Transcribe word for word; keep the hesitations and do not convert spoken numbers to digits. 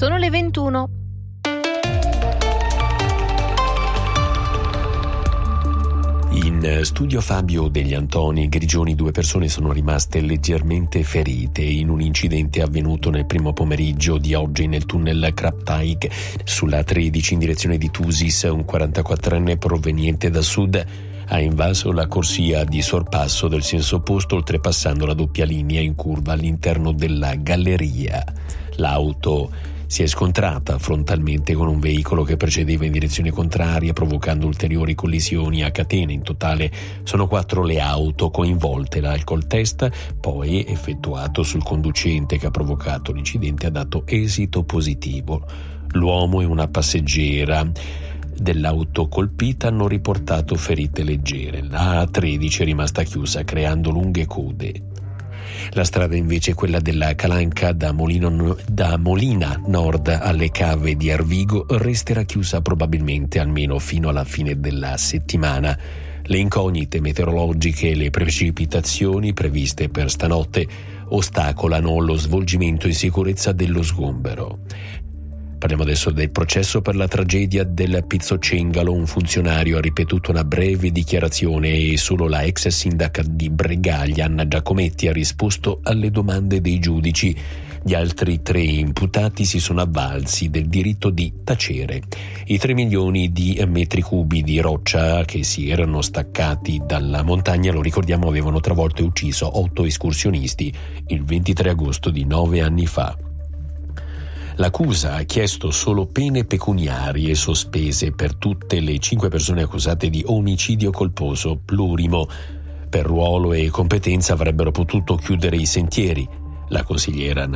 Sono le ventuno. In studio Fabio Degli Antoni Grigioni, due persone sono rimaste leggermente ferite in un incidente avvenuto nel primo pomeriggio di oggi nel tunnel Kraptaik sulla tredici in direzione di Thusis. Un quarantaquattrenne proveniente da sud ha invaso la corsia di sorpasso del senso opposto, oltrepassando la doppia linea in curva all'interno della galleria. L'auto si è scontrata frontalmente con un veicolo che procedeva in direzione contraria, provocando ulteriori collisioni a catena. In totale sono quattro le auto coinvolte. L'alcol test, poi effettuato sul conducente che ha provocato l'incidente, ha dato esito positivo. L'uomo e una passeggera dell'auto colpita hanno riportato ferite leggere. La A tredici è rimasta chiusa, creando lunghe code. La strada invece è quella della Calanca da, Molino, da Molina Nord alle cave di Arvigo, resterà chiusa probabilmente almeno fino alla fine della settimana. Le incognite meteorologiche e le precipitazioni previste per stanotte ostacolano lo svolgimento in sicurezza dello sgombero. Parliamo adesso del processo per la tragedia del Pizzo Cengalo. Un funzionario ha ripetuto una breve dichiarazione e solo la ex sindaca di Bregaglia, Anna Giacometti, ha risposto alle domande dei giudici. Gli altri tre imputati si sono avvalsi del diritto di tacere. I tre milioni di metri cubi di roccia che si erano staccati dalla montagna, lo ricordiamo, avevano travolto e ucciso otto escursionisti il ventitré agosto di nove anni fa. L'accusa ha chiesto solo pene pecuniarie sospese per tutte le cinque persone accusate di omicidio colposo plurimo. Per ruolo e competenza avrebbero potuto chiudere i sentieri. La consigliera